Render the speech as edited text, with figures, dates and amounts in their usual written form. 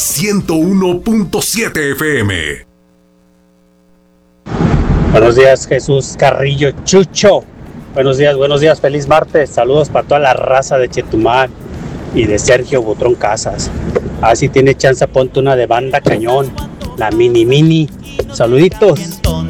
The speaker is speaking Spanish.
101.7 FM. Buenos días, Jesús Carrillo Chucho. Buenos días, feliz martes. Saludos para toda la raza de Chetumal y de Sergio Butrón Casas. Si tiene chance, ponte una de Banda Cañón, la mini. Saluditos.